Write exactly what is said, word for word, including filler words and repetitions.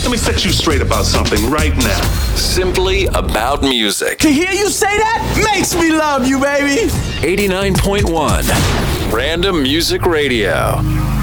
let me set you straight about something right now. Simply About Music. To hear you say that makes me love you, baby. eighty-nine point one Random Music Radio.